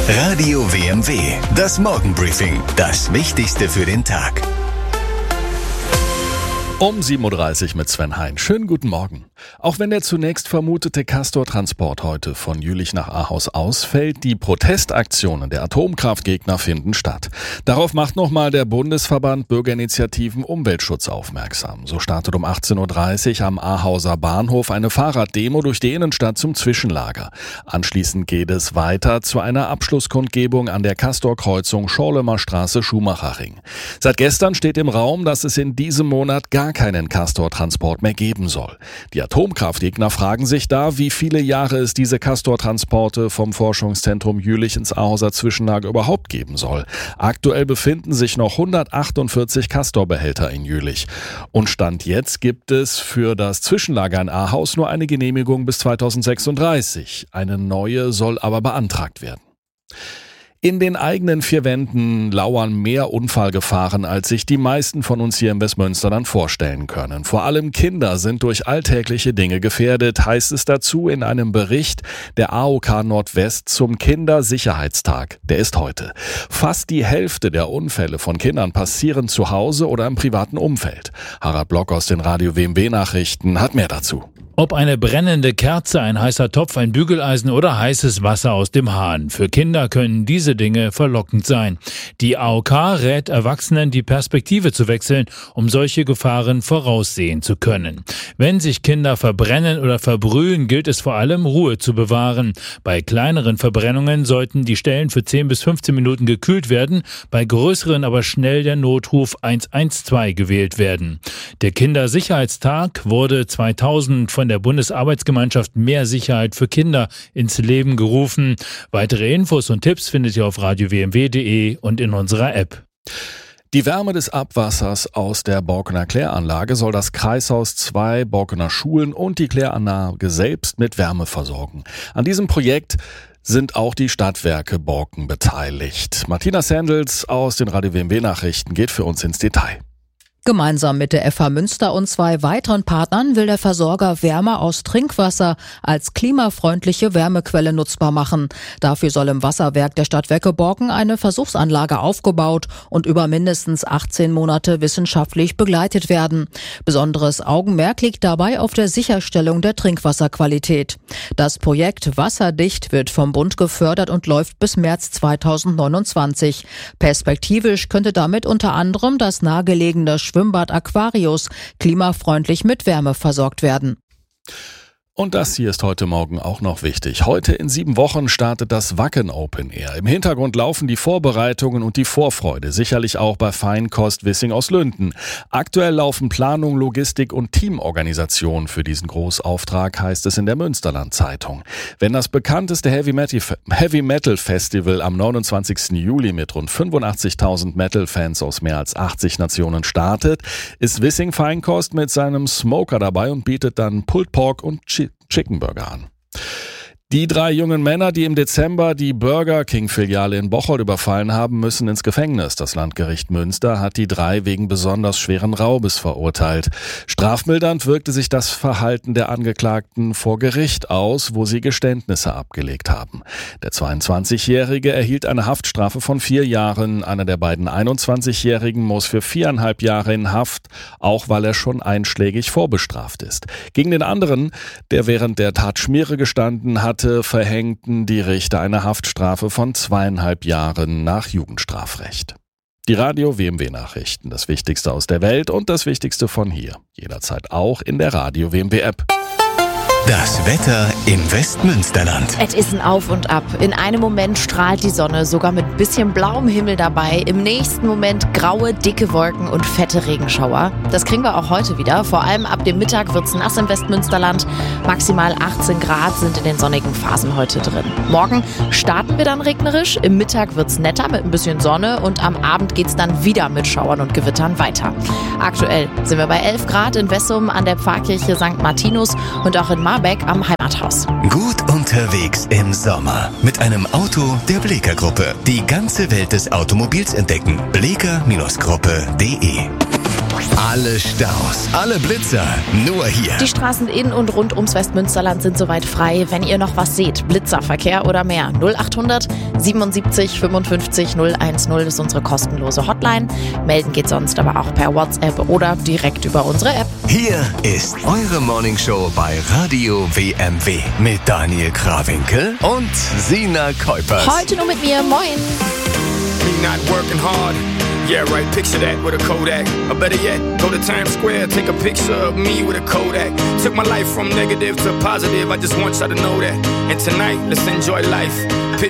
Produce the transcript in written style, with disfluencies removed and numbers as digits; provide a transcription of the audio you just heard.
Radio WMW, das Morgenbriefing, das Wichtigste für den Tag. Um 7.30 Uhr mit Sven Hein. Schönen guten Morgen. Auch wenn der zunächst vermutete Castor-Transport heute von Jülich nach Ahaus ausfällt, die Protestaktionen der Atomkraftgegner finden statt. Darauf macht nochmal der Bundesverband Bürgerinitiativen Umweltschutz aufmerksam. So startet um 18.30 Uhr am Ahauser Bahnhof eine Fahrraddemo durch die Innenstadt zum Zwischenlager. Anschließend geht es weiter zu einer Abschlusskundgebung an der Castor-Kreuzung Schorlemer Straße-Schumacherring. Seit gestern steht im Raum, dass es in diesem Monat gar keinen Castor-Transport mehr geben soll. Die Atomkraftgegner fragen sich da, wie viele Jahre es diese Castor-Transporte vom Forschungszentrum Jülich ins Ahauser Zwischenlager überhaupt geben soll. Aktuell befinden sich noch 148 Castor-Behälter in Jülich. Und Stand jetzt gibt es für das Zwischenlager in Ahaus nur eine Genehmigung bis 2036. Eine neue soll aber beantragt werden. In den eigenen vier Wänden lauern mehr Unfallgefahren, als sich die meisten von uns hier im Westmünsterland vorstellen können. Vor allem Kinder sind durch alltägliche Dinge gefährdet, heißt es dazu in einem Bericht der AOK Nordwest zum Kindersicherheitstag. Der ist heute. Fast die Hälfte der Unfälle von Kindern passieren zu Hause oder im privaten Umfeld. Harald Block aus den Radio WMW Nachrichten hat mehr dazu. Ob eine brennende Kerze, ein heißer Topf, ein Bügeleisen oder heißes Wasser aus dem Hahn. Für Kinder können diese Dinge verlockend sein. Die AOK rät Erwachsenen, die Perspektive zu wechseln, um solche Gefahren voraussehen zu können. Wenn sich Kinder verbrennen oder verbrühen, gilt es vor allem, Ruhe zu bewahren. Bei kleineren Verbrennungen sollten die Stellen für 10 bis 15 Minuten gekühlt werden, bei größeren aber schnell der Notruf 112 gewählt werden. Der Kindersicherheitstag wurde 2000 von der Bundesarbeitsgemeinschaft Mehr Sicherheit für Kinder ins Leben gerufen. Weitere Infos und Tipps findet ihr auf radiowmw.de und in unserer App. Die Wärme des Abwassers aus der Borkener Kläranlage soll das Kreishaus 2 Borkener Schulen und die Kläranlage selbst mit Wärme versorgen. An diesem Projekt sind auch die Stadtwerke Borken beteiligt. Martina Sandels aus den Radio WMW Nachrichten geht für uns ins Detail. Gemeinsam mit der FH Münster und 2 weiteren Partnern will der Versorger Wärme aus Trinkwasser als klimafreundliche Wärmequelle nutzbar machen. Dafür soll im Wasserwerk der Stadtwerke Borken eine Versuchsanlage aufgebaut und über mindestens 18 Monate wissenschaftlich begleitet werden. Besonderes Augenmerk liegt dabei auf der Sicherstellung der Trinkwasserqualität. Das Projekt Wasserdicht wird vom Bund gefördert und läuft bis März 2029. Perspektivisch könnte damit unter anderem das nahegelegene Schwimmbad Aquarius klimafreundlich mit Wärme versorgt werden. Und das hier ist heute Morgen auch noch wichtig. Heute in 7 Wochen startet das Wacken Open Air. Im Hintergrund laufen die Vorbereitungen und die Vorfreude, sicherlich auch bei Feinkost Wissing aus Lünden. Aktuell laufen Planung, Logistik und Teamorganisation für diesen Großauftrag, heißt es in der Münsterland-Zeitung. Wenn das bekannteste Heavy Metal Festival am 29. Juli mit rund 85.000 Metal-Fans aus mehr als 80 Nationen startet, ist Wissing Feinkost mit seinem Smoker dabei und bietet dann Pulled Pork und Chicken Burger an. Die 3 jungen Männer, die im Dezember die Burger King-Filiale in Bocholt überfallen haben, müssen ins Gefängnis. Das Landgericht Münster hat die 3 wegen besonders schweren Raubes verurteilt. Strafmildernd wirkte sich das Verhalten der Angeklagten vor Gericht aus, wo sie Geständnisse abgelegt haben. Der 22-Jährige erhielt eine Haftstrafe von 4 Jahren. Einer der beiden 21-Jährigen muss für 4,5 Jahre in Haft, auch weil er schon einschlägig vorbestraft ist. Gegen den anderen, der während der Tat Schmiere gestanden hat, verhängten die Richter eine Haftstrafe von 2,5 Jahren nach Jugendstrafrecht. Die Radio WMW Nachrichten, das Wichtigste aus der Welt und das Wichtigste von hier. Jederzeit auch in der Radio WMW App. Das Wetter im Westmünsterland. Es ist ein Auf und Ab. In einem Moment strahlt die Sonne, sogar mit bisschen blauem Himmel dabei. Im nächsten Moment graue, dicke Wolken und fette Regenschauer. Das kriegen wir auch heute wieder. Vor allem ab dem Mittag wird's nass im Westmünsterland. Maximal 18 Grad sind in den sonnigen Phasen heute drin. Morgen starten wir dann regnerisch. Im Mittag wird's netter mit ein bisschen Sonne und am Abend geht's dann wieder mit Schauern und Gewittern weiter. Aktuell sind wir bei 11 Grad in Wessum an der Pfarrkirche St. Martinus und auch in Marbeck am Heimathaus. Gut unterwegs im Sommer mit einem Auto der Bleeker Gruppe. Die ganze Welt des Automobils entdecken. Bleeker-Gruppe.de Alle Staus, alle Blitzer, nur hier. Die Straßen in und rund ums Westmünsterland sind soweit frei. Wenn ihr noch was seht, Blitzerverkehr oder mehr, 0800 77 55 010 ist unsere kostenlose Hotline. Melden geht sonst aber auch per WhatsApp oder direkt über unsere App. Hier ist eure Morningshow bei Radio WMW mit Daniel Krawinkel und Sina Kuipers. Heute nur mit mir, moin. Me not working hard. Yeah, right, picture that with a Kodak. Or better yet, go to Times Square, take a picture of me with a Kodak. Took my life from negative to positive, I just want y'all to know that. And tonight, let's enjoy life.